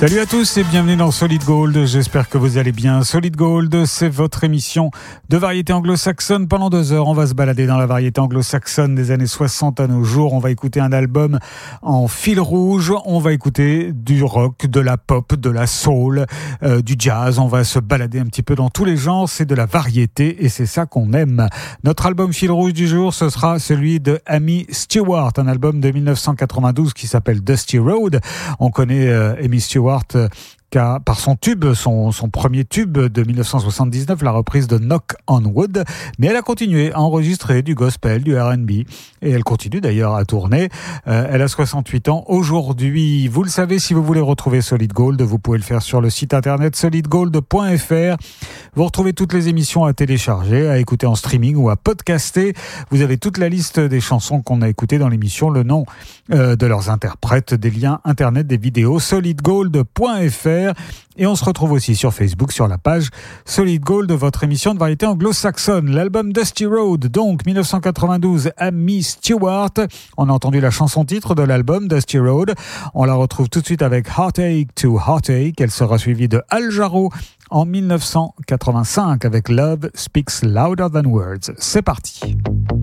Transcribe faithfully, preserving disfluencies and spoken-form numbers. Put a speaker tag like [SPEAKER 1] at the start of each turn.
[SPEAKER 1] Salut à tous et bienvenue dans Solid Gold, j'espère que vous allez bien. Solid Gold, c'est votre émission de variété anglo-saxonne. Pendant deux heures, on va se balader dans la variété anglo-saxonne des années soixante à nos jours. On va écouter un album en fil rouge, on va écouter du rock, de la pop, de la soul, euh, du jazz. On va se balader un petit peu dans tous les genres, c'est de la variété et c'est ça qu'on aime. Notre album fil rouge du jour, ce sera celui de Amy Stewart, un album de dix-neuf cent quatre-vingt-douze qui s'appelle Dusty Road. On connaît euh, Amy Stewart par son tube, son, son premier tube de dix-neuf cent soixante-dix-neuf, la reprise de Knock on Wood, mais elle a continué à enregistrer du gospel, du R and B, et elle continue d'ailleurs à tourner. Euh, elle a soixante-huit ans aujourd'hui. Vous le savez, si vous voulez retrouver Solid Gold, vous pouvez le faire sur le site internet solid gold point f r. Vous retrouvez toutes les émissions à télécharger, à écouter en streaming ou à podcaster. Vous avez toute la liste des chansons qu'on a écoutées dans l'émission, le nom euh, de leurs interprètes, des liens internet, des vidéos, solid gold point f r. Et on se retrouve aussi sur Facebook, sur la page Solid Gold, votre émission de variété anglo-saxonne. L'album Dusty Road, donc dix-neuf cent quatre-vingt-douze, Amy Stewart. On a entendu la chanson-titre de l'album Dusty Road. On la retrouve tout de suite avec Heartache to Heartache. Elle sera suivie de Al Jarreau en dix-neuf cent quatre-vingt-cinq avec Love Speaks Louder Than Words. C'est parti.